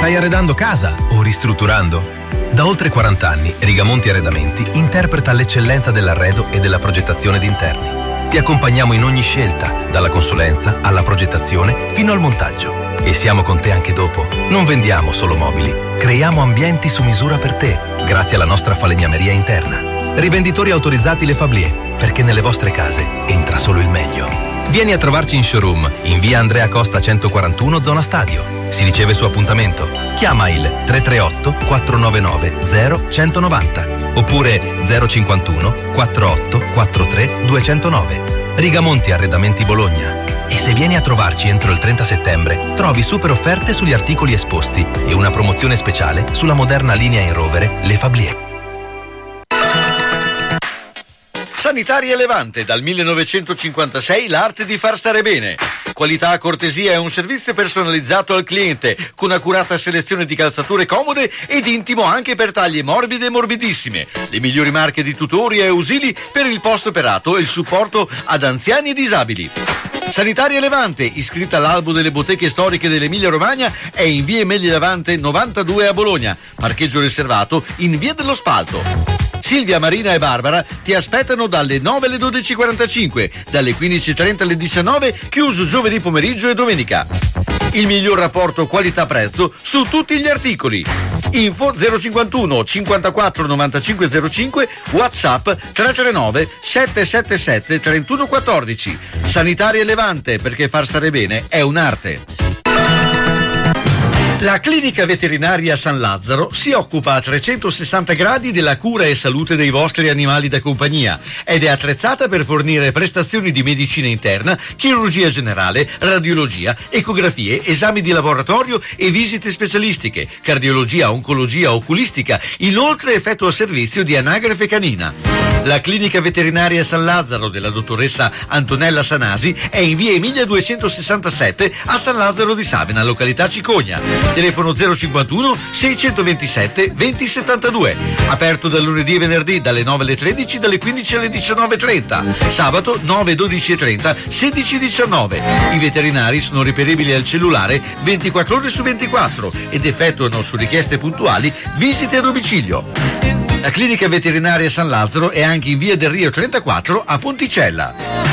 Stai arredando casa o ristrutturando? Da oltre 40 anni, Rigamonti Arredamenti interpreta l'eccellenza dell'arredo e della progettazione di interni. Ti accompagniamo in ogni scelta, dalla consulenza alla progettazione fino al montaggio. E siamo con te anche dopo. Non vendiamo solo mobili, creiamo ambienti su misura per te, grazie alla nostra falegnameria interna. Rivenditori autorizzati Le Fablier, perché nelle vostre case entra solo il meglio. Vieni a trovarci in showroom, in via Andrea Costa 141, zona Stadio. Si riceve su appuntamento. Chiama il 338 499 0190 oppure 051 48 43 209. Rigamonti Arredamenti Bologna. E se vieni a trovarci entro il 30 settembre, trovi super offerte sugli articoli esposti e una promozione speciale sulla moderna linea in rovere Le Fablier. Sanitaria Levante, dal 1956 l'arte di far stare bene. Qualità, cortesia e un servizio personalizzato al cliente, con accurata selezione di calzature comode ed intimo anche per taglie morbide e morbidissime. Le migliori marche di tutori e ausili per il post-operato e il supporto ad anziani e disabili. Sanitaria Levante, iscritta all'albo delle botteghe storiche dell'Emilia Romagna, è in via Emilia Levante 92 a Bologna. Parcheggio riservato in via dello Spalto. Silvia, Marina e Barbara ti aspettano dalle 9 alle 12.45, dalle 15.30 alle 19, chiuso giovedì pomeriggio e domenica. Il miglior rapporto qualità-prezzo su tutti gli articoli. Info 051 54 95 05, WhatsApp 339 777 31 14. Sanitaria Levante, perché far stare bene è un'arte. La clinica veterinaria San Lazzaro si occupa a 360 gradi della cura e salute dei vostri animali da compagnia ed è attrezzata per fornire prestazioni di medicina interna, chirurgia generale, radiologia, ecografie, esami di laboratorio e visite specialistiche, cardiologia, oncologia, oculistica. Inoltre effettua servizio di anagrafe canina. La clinica veterinaria San Lazzaro della dottoressa Antonella Sanasi è in via Emilia 267 a San Lazzaro di Savena, località Cicogna. Telefono 051 627 2072. Aperto dal lunedì e venerdì dalle 9 alle 13, dalle 15 alle 19.30. Sabato 9, 12 e 30, 16, 19. I veterinari sono reperibili al cellulare 24 ore su 24 ed effettuano su richieste puntuali visite a domicilio. La clinica veterinaria San Lazzaro è anche in via del Rio 34 a Ponticella.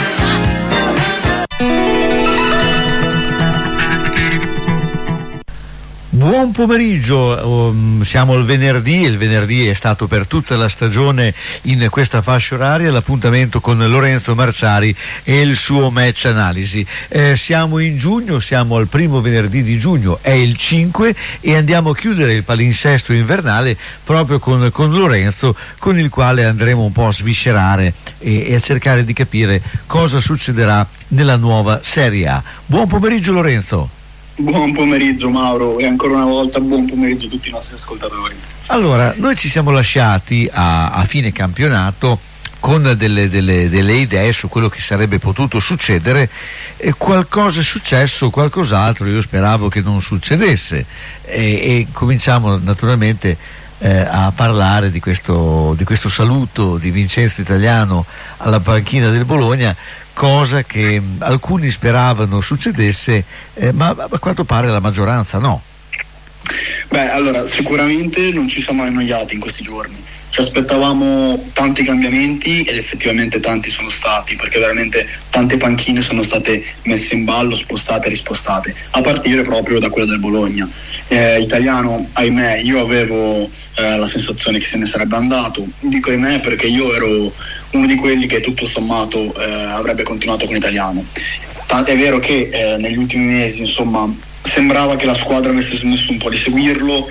Buon pomeriggio, siamo al venerdì, il venerdì è stato per tutta la stagione in questa fascia oraria l'appuntamento con Lorenzo Marciari e il suo match analisi. Siamo in giugno, siamo al primo venerdì di giugno, è il 5 e andiamo a chiudere il palinsesto invernale proprio con Lorenzo, con il quale andremo un po' a sviscerare e a cercare di capire cosa succederà nella nuova Serie A. Buon pomeriggio Lorenzo. Buon pomeriggio Mauro e ancora una volta buon pomeriggio a tutti i nostri ascoltatori. Allora, noi ci siamo lasciati a fine campionato con delle idee su quello che sarebbe potuto succedere e qualcosa è successo, qualcos'altro io speravo che non succedesse e cominciamo naturalmente a parlare di questo saluto di Vincenzo Italiano alla panchina del Bologna, cosa che alcuni speravano succedesse, ma a quanto pare la maggioranza no. Beh, allora sicuramente non ci siamo annoiati in questi giorni, ci aspettavamo tanti cambiamenti ed effettivamente tanti sono stati, perché veramente tante panchine sono state messe in ballo, spostate e rispostate, a partire proprio da quella del Bologna. Italiano, ahimè, io avevo la sensazione che se ne sarebbe andato, dico ahimè perché io ero uno di quelli che tutto sommato avrebbe continuato con Italiano. È vero che negli ultimi mesi insomma sembrava che la squadra avesse smesso un po' di seguirlo,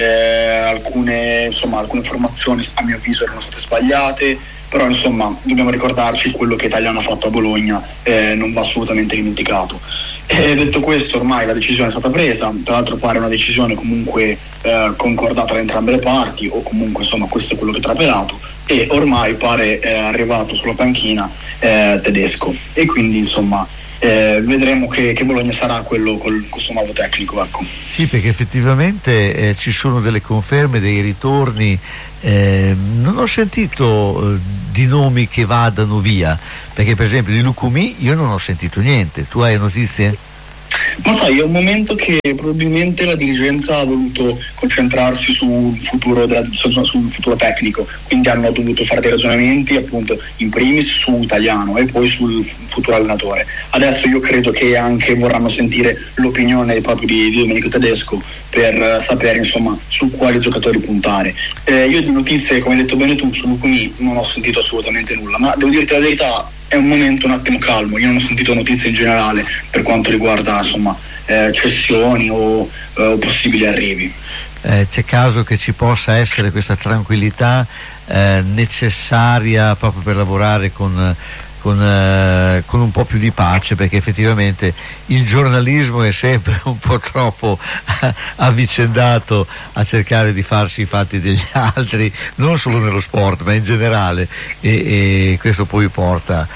alcune formazioni a mio avviso erano state sbagliate, però insomma dobbiamo ricordarci quello che Italiano ha fatto a Bologna, non va assolutamente dimenticato. Detto questo, ormai la decisione è stata presa, tra l'altro pare una decisione comunque concordata da entrambe le parti, o comunque insomma questo è quello che è trapelato, e ormai pare arrivato sulla panchina Tedesco, e quindi insomma vedremo che Bologna sarà quello col suo nuovo tecnico, ecco. Sì, perché effettivamente ci sono delle conferme, dei ritorni. Non ho sentito di nomi che vadano via, perché per esempio di Lucumi io non ho sentito niente. Tu hai notizie? Ma sai, è un momento che probabilmente la dirigenza ha voluto concentrarsi sul futuro tecnico, quindi hanno dovuto fare dei ragionamenti appunto in primis su Italiano e poi sul futuro allenatore. Adesso io credo che anche vorranno sentire l'opinione proprio di Domenico Tedesco per sapere insomma su quali giocatori puntare. Io di notizie, come hai detto bene tu, su Lucumi non ho sentito assolutamente nulla, ma devo dirti la verità, è un momento un attimo calmo, io non ho sentito notizie in generale per quanto riguarda insomma cessioni o possibili arrivi. C'è caso che ci possa essere questa tranquillità necessaria proprio per lavorare con un po' più di pace, perché effettivamente il giornalismo è sempre un po' troppo avvicendato a cercare di farsi i fatti degli altri, non solo nello sport ma in generale, e questo poi porta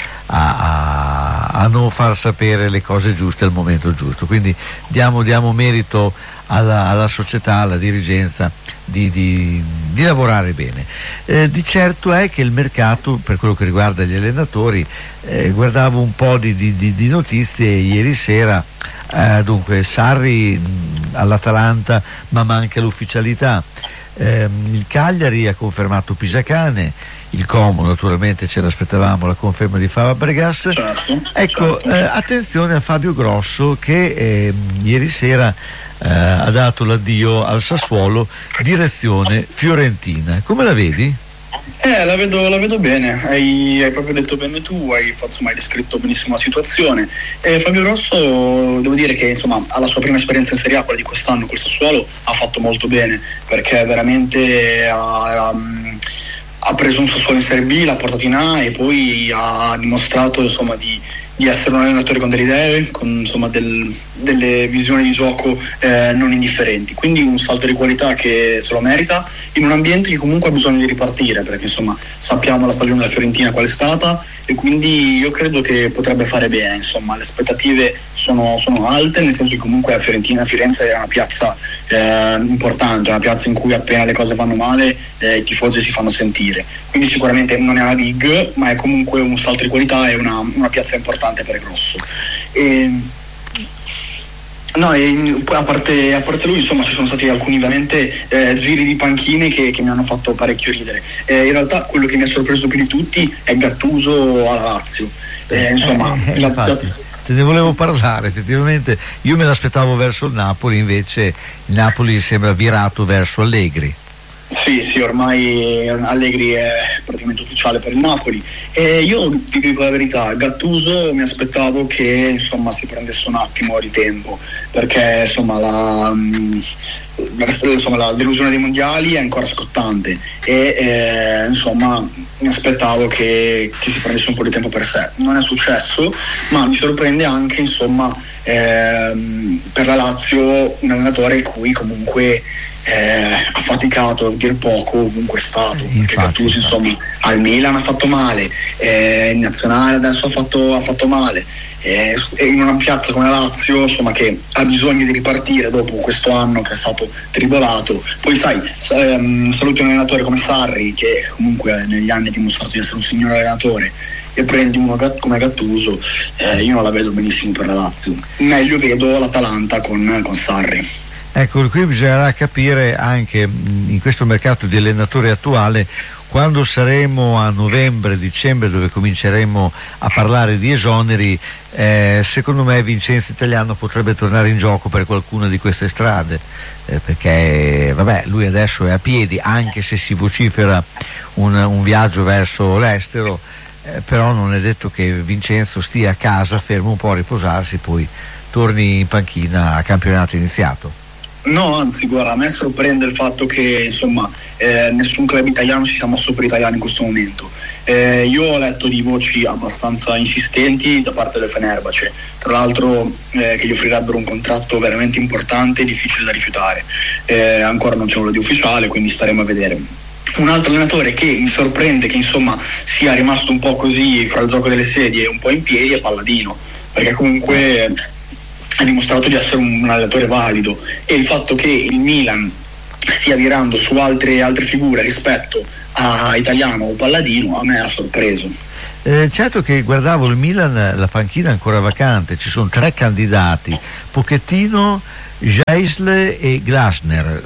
a non far sapere le cose giuste al momento giusto. Quindi diamo merito alla società, alla dirigenza di lavorare bene. Di certo è che il mercato, per quello che riguarda gli allenatori, guardavo un po' di notizie ieri sera. Dunque Sarri all'Atalanta, ma manca l'ufficialità. Il Cagliari ha confermato Pisacane, il Como naturalmente ce l'aspettavamo, la conferma di Fabregas. Ecco, attenzione a Fabio Grosso che ieri sera ha dato l'addio al Sassuolo, direzione Fiorentina. Come la vedi? La vedo bene, hai proprio detto bene tu, hai descritto benissimo la situazione. Fabio Grosso, devo dire che insomma alla sua prima esperienza in Serie A, quella di quest'anno col Sassuolo, ha fatto molto bene, perché veramente ha preso un Sassuolo in Serie B, l'ha portato in A e poi ha dimostrato insomma di essere un allenatore con delle idee, con insomma delle visioni di gioco non indifferenti, quindi un salto di qualità che se lo merita in un ambiente che comunque ha bisogno di ripartire, perché insomma sappiamo la stagione della Fiorentina qual è stata, e quindi io credo che potrebbe fare bene. Insomma, le aspettative sono alte, nel senso che comunque Firenze è una piazza importante, una piazza in cui appena le cose vanno male i tifosi si fanno sentire, quindi sicuramente non è una big, ma è comunque un salto di qualità e una piazza importante per il Grosso. A parte lui, insomma, ci sono stati alcuni veramente giri di panchine che mi hanno fatto parecchio ridere. In realtà quello che mi ha sorpreso più di tutti è Gattuso alla Lazio. Infatti, te ne volevo parlare, effettivamente io me l'aspettavo verso il Napoli, invece il Napoli sembra virato verso Allegri. Sì, ormai Allegri è praticamente ufficiale per il Napoli, e io ti dico la verità, Gattuso mi aspettavo che insomma si prendesse un attimo di tempo, perché insomma la delusione dei mondiali è ancora scottante e insomma mi aspettavo che si prendesse un po' di tempo per sé. Non è successo, ma mi sorprende anche insomma per la Lazio un allenatore in cui comunque ha faticato a dir poco ovunque è stato, perché Gattuso insomma al Milan ha fatto male, in nazionale adesso ha fatto male, in una piazza come la Lazio insomma che ha bisogno di ripartire dopo questo anno che è stato tribolato. Poi sai, saluti un allenatore come Sarri, che comunque negli anni ha dimostrato di essere un signor allenatore, e prendi uno come Gattuso, io non la vedo benissimo per la Lazio. Meglio vedo l'Atalanta con Sarri. Ecco, qui bisognerà capire anche in questo mercato di allenatori attuale, quando saremo a novembre-dicembre, dove cominceremo a parlare di esoneri, secondo me Vincenzo Italiano potrebbe tornare in gioco per qualcuna di queste strade, perché vabbè, lui adesso è a piedi, anche se si vocifera un viaggio verso l'estero, però non è detto che Vincenzo stia a casa fermo un po' a riposarsi, poi torni in panchina a campionato iniziato. No, anzi, guarda, a me sorprende il fatto che insomma nessun club italiano si sia mosso per italiano in questo momento. Io ho letto di voci abbastanza insistenti da parte del Fenerbahce, tra l'altro che gli offrirebbero un contratto veramente importante e difficile da rifiutare. Ancora non c'è nulla di ufficiale, quindi staremo a vedere. Un altro allenatore che mi sorprende che insomma sia rimasto un po' così fra il gioco delle sedie e un po' in piedi è Palladino, perché comunque ha dimostrato di essere un allenatore valido, e il fatto che il Milan stia virando su altre figure rispetto a Italiano o Palladino a me ha sorpreso. Certo che guardavo il Milan, la panchina è ancora vacante, ci sono 3 candidati, Pochettino, Geisle e Glasner.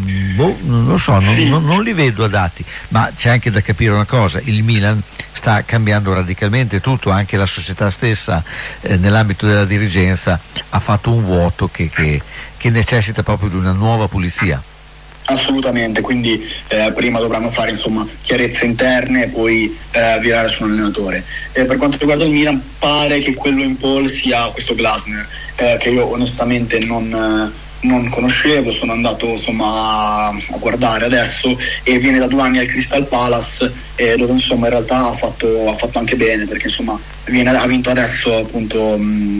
Non lo so, non li vedo adatti, ma c'è anche da capire una cosa: il Milan sta cambiando radicalmente tutto, anche la società stessa nell'ambito della dirigenza ha fatto un vuoto che necessita proprio di una nuova pulizia. Assolutamente, quindi prima dovranno fare chiarezze interne e poi virare su un allenatore. Per quanto riguarda il Milan, pare che quello in pole sia questo Glasner, che io onestamente non conoscevo, sono andato a guardare adesso, e viene da 2 anni al Crystal Palace, dove in realtà ha fatto anche bene, perché ha vinto adesso appunto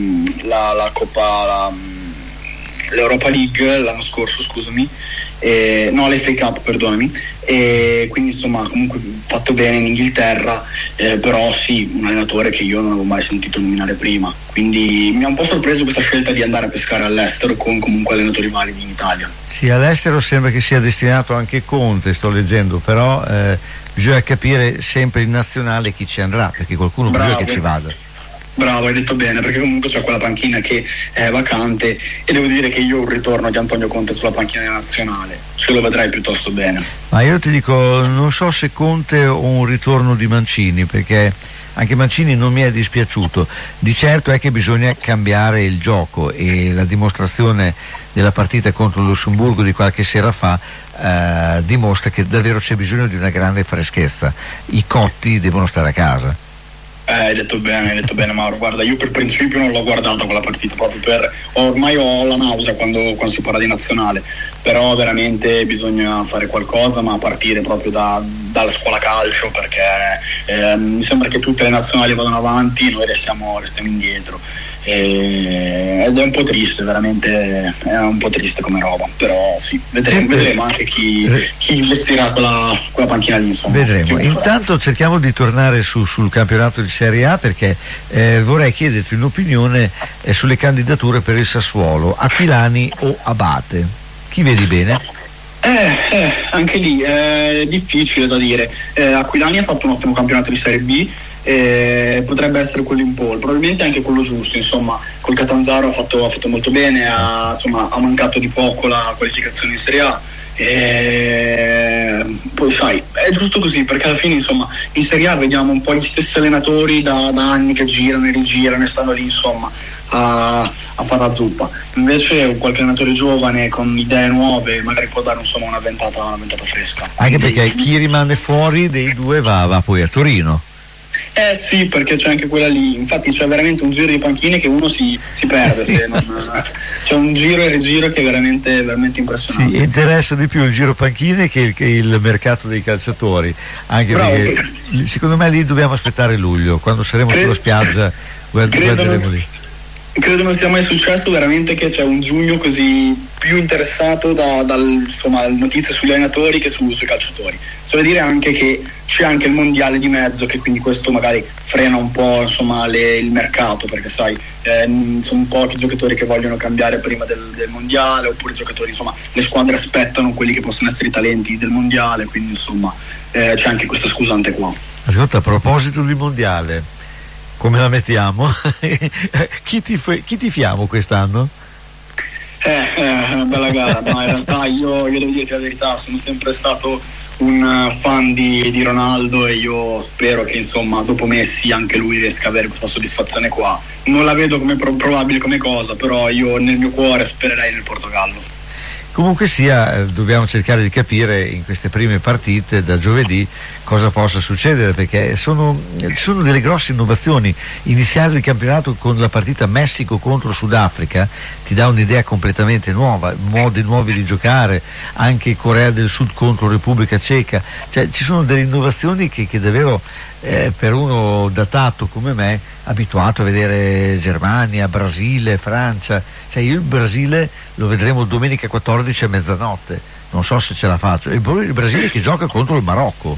la Coppa, l'Europa League l'anno scorso, scusami, no, l'FA Cup, perdonami, e quindi comunque fatto bene in Inghilterra, però sì, un allenatore che io non avevo mai sentito nominare prima, quindi mi ha un po' sorpreso questa scelta di andare a pescare all'estero con comunque allenatori validi in Italia. Sì, all'estero sembra che sia destinato anche Conte, sto leggendo, però bisogna capire sempre in nazionale chi ci andrà, perché qualcuno bisogna che ci vada. Bravo, hai detto bene, perché comunque c'è quella panchina che è vacante, e devo dire che io un ritorno di Antonio Conte sulla panchina nazionale ce lo vedrei piuttosto bene. Ma io ti dico, non so se Conte o un ritorno di Mancini, perché anche Mancini non mi è dispiaciuto. Di certo è che bisogna cambiare il gioco, e la dimostrazione della partita contro il Lussemburgo di qualche sera fa dimostra che davvero c'è bisogno di una grande freschezza. I cotti devono stare a casa. Hai detto bene Mauro, guarda, io per principio non l'ho guardata quella partita, proprio ormai ho la nausea quando si parla di nazionale, però veramente bisogna fare qualcosa, ma a partire proprio dalla scuola calcio, perché mi sembra che tutte le nazionali vadano avanti e noi restiamo indietro, ed è un po' triste, veramente è un po' triste come roba, però sì, vedremo anche chi vestirà quella panchina lì, Vedremo. Intanto cerchiamo di tornare sul campionato di Serie A, perché vorrei chiederti un'opinione sulle candidature per il Sassuolo, Aquilani o Abate. Chi vedi bene? Anche lì è difficile da dire. Aquilani ha fatto un ottimo campionato di Serie B, potrebbe essere quello in pole, probabilmente anche quello giusto, col Catanzaro ha fatto molto bene, ha mancato di poco la qualificazione in Serie A, poi sai, è giusto così, perché alla fine in Serie A vediamo un po' gli stessi allenatori da anni che girano e rigirano e stanno lì a fare la zuppa. Invece qualche allenatore giovane con idee nuove magari può dare una ventata fresca, anche perché chi rimane fuori dei due va poi a Torino. Sì, perché c'è anche quella lì, infatti c'è veramente un giro di panchine che uno si perde se non, c'è un giro e rigiro che è veramente impressionante. Sì, interessa di più il giro panchine che il mercato dei calciatori, anche perché secondo me lì dobbiamo aspettare luglio, quando saremo sulla spiaggia guarderemo lì. Credo non sia mai successo veramente che c'è un giugno così più interessato dalle notizie sugli allenatori che sui calciatori. Vuol dire anche che c'è anche il mondiale di mezzo, che quindi questo magari frena un po' il mercato, perché sai, sono pochi giocatori che vogliono cambiare prima del mondiale, oppure giocatori, le squadre aspettano quelli che possono essere i talenti del mondiale, quindi c'è anche questa scusante qua. Ascolta, a proposito di mondiale, come la mettiamo? Chi tifiamo quest'anno? Una bella gara, no, in realtà io devo dirti la verità, sono sempre stato un fan di Ronaldo, e io spero che dopo Messi anche lui riesca a avere questa soddisfazione qua. Non la vedo come probabile come cosa, però io nel mio cuore spererei nel Portogallo. Comunque sia, dobbiamo cercare di capire in queste prime partite da giovedì cosa possa succedere, perché sono delle grosse innovazioni. Iniziare il campionato con la partita Messico contro Sudafrica ti dà un'idea completamente nuova, modi nuovi di giocare, anche Corea del Sud contro Repubblica Ceca, cioè ci sono delle innovazioni che davvero per uno datato come me, abituato a vedere Germania, Brasile, Francia, cioè io il Brasile lo vedremo domenica 14 a mezzanotte, non so se ce la faccio, e poi il Brasile che gioca contro il Marocco,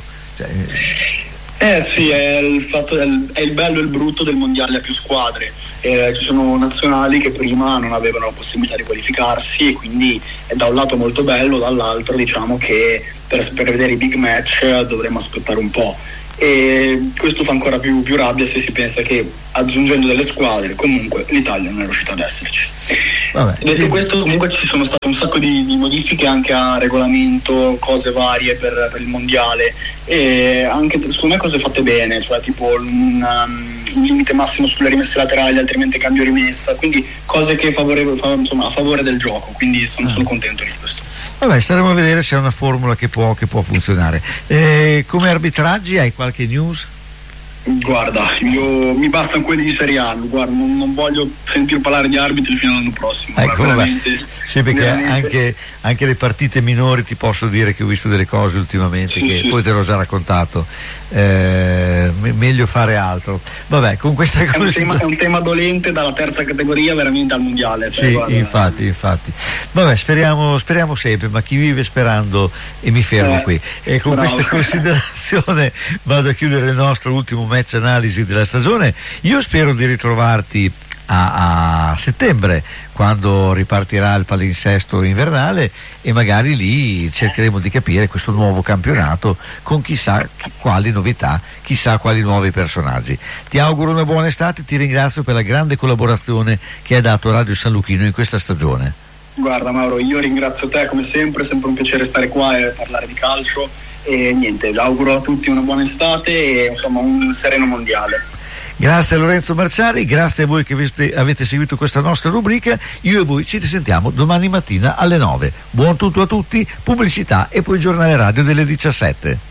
sì, è il bello e il brutto del mondiale a più squadre. Ci sono nazionali che prima non avevano la possibilità di qualificarsi, e quindi è da un lato molto bello, dall'altro diciamo che per vedere i big match dovremmo aspettare un po'. e questo fa ancora più rabbia se si pensa che aggiungendo delle squadre comunque l'Italia non è riuscita ad esserci. Detto questo, comunque ci sono state un sacco di modifiche anche a regolamento, cose varie per il mondiale, e anche secondo me cose fatte bene, cioè tipo un limite massimo sulle rimesse laterali, altrimenti cambio rimessa, quindi cose che a favore del gioco, quindi sono contento di questo. Vabbè, staremo a vedere se è una formula che può funzionare. Come arbitraggi hai qualche news? Guarda, mi bastano quelli di Serie A, guarda, non voglio sentire parlare di arbitri fino all'anno prossimo. Ecco, sì, perché anche le partite minori ti posso dire che ho visto delle cose ultimamente poi te l'ho già raccontato, meglio fare altro. Vabbè, con questa cosa è un tema dolente dalla terza categoria veramente al mondiale. Sì, guarda, infatti. Vabbè, speriamo sempre, ma chi vive sperando, e mi fermo qui. E con questa considerazione vado a chiudere il nostro ultimo match analisi della stagione. Io spero di ritrovarti a settembre, quando ripartirà il palinsesto invernale, e magari lì cercheremo di capire questo nuovo campionato con chissà quali novità, chissà quali nuovi personaggi. Ti auguro una buona estate, ti ringrazio per la grande collaborazione che hai dato a Radio San Luchino in questa stagione. Guarda Mauro, io ringrazio te come sempre un piacere stare qua e parlare di calcio, e niente, auguro a tutti una buona estate e insomma un sereno mondiale. Grazie a Lorenzo Marciari, grazie a voi che avete seguito questa nostra rubrica. Io e voi ci risentiamo domani mattina alle 9. Buon tutto a tutti, pubblicità e poi giornale radio delle 17.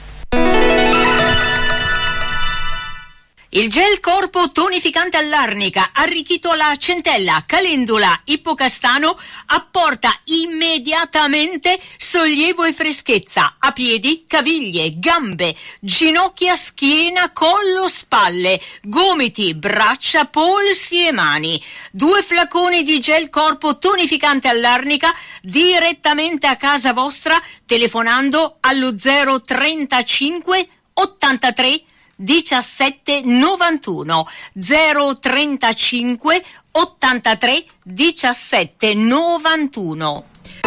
Il gel corpo tonificante all'arnica, arricchito alla centella, calendula, ippocastano, apporta immediatamente sollievo e freschezza a piedi, caviglie, gambe, ginocchia, schiena, collo, spalle, gomiti, braccia, polsi e mani. 2 flaconi di gel corpo tonificante all'arnica direttamente a casa vostra telefonando allo 035 83 17 91 035 83 17 91.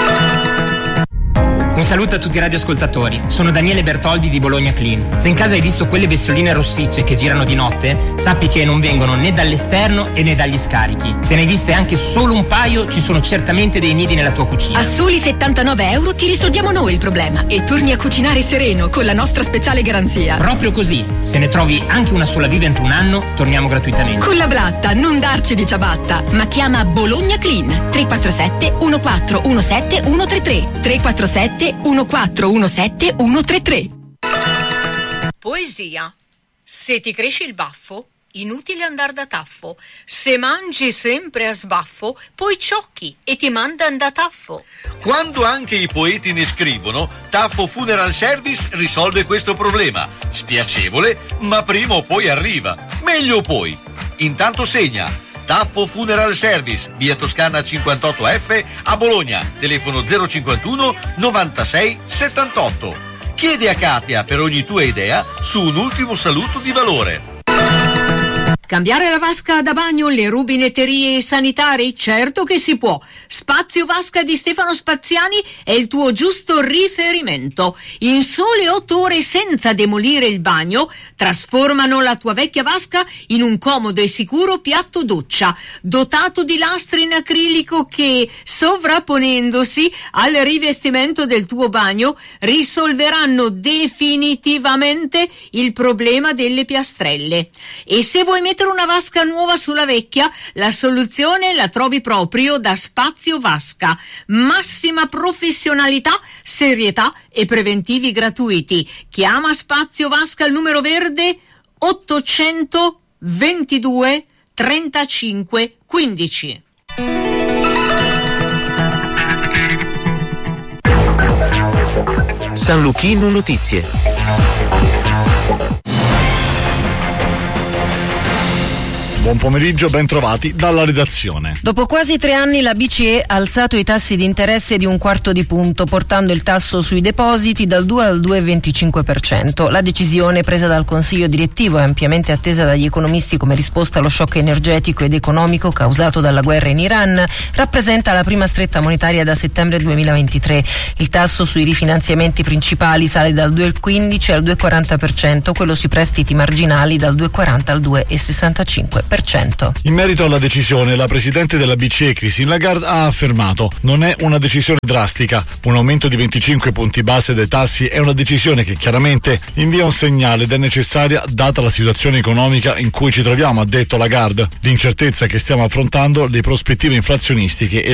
Un saluto a tutti i radioascoltatori, sono Daniele Bertoldi di Bologna Clean. Se in casa hai visto quelle bestioline rossicce che girano di notte, sappi che non vengono né dall'esterno e né dagli scarichi. Se ne hai viste anche solo un paio, ci sono certamente dei nidi nella tua cucina. A soli 79 euro ti risolviamo noi il problema e torni a cucinare sereno con la nostra speciale garanzia. Proprio così, se ne trovi anche una sola viva entro un anno, torniamo gratuitamente. Con la blatta, non darci di ciabatta, ma chiama Bologna Clean 347 1417 133 347 1417 133. Poesia. Se ti cresce il baffo, inutile andar da taffo. Se mangi sempre a sbaffo, poi ciocchi e ti mandan da taffo. Quando anche i poeti ne scrivono, Taffo Funeral Service risolve questo problema. Spiacevole, ma prima o poi arriva. Meglio poi. Intanto segna. Taffo Funeral Service, via Toscana 58F a Bologna, telefono 051 96 78. Chiedi a Katia per ogni tua idea su un ultimo saluto di valore. Cambiare la vasca da bagno, le rubinetterie sanitari? Certo che si può. Spazio Vasca di Stefano Spaziani è il tuo giusto riferimento. In sole 8 ore, senza demolire il bagno, trasformano la tua vecchia vasca in un comodo e sicuro piatto doccia, dotato di lastre in acrilico che, sovrapponendosi al rivestimento del tuo bagno, risolveranno definitivamente il problema delle piastrelle. E se vuoi mettere una vasca nuova sulla vecchia, la soluzione la trovi proprio da Spazio Vasca. Massima professionalità, serietà e preventivi gratuiti. Chiama Spazio Vasca al numero verde 800 22 35 15. San Luchino Notizie. Buon pomeriggio, ben trovati dalla redazione. Dopo quasi 3 anni la BCE ha alzato i tassi di interesse di 1/4 punto, portando il tasso sui depositi dal 2 al 2,25%. La decisione presa dal Consiglio direttivo è ampiamente attesa dagli economisti come risposta allo shock energetico ed economico causato dalla guerra in Iran. Rappresenta la prima stretta monetaria da settembre 2023. Il tasso sui rifinanziamenti principali sale dal 2,15 al 2,40%, quello sui prestiti marginali dal 2,40 al 2,65%. In merito alla decisione, la presidente della BCE, Christine Lagarde, ha affermato: non è una decisione drastica. Un aumento di 25 punti base dei tassi è una decisione che chiaramente invia un segnale ed è necessaria data la situazione economica in cui ci troviamo, ha detto Lagarde. L'incertezza che stiamo affrontando, le prospettive inflazionistiche e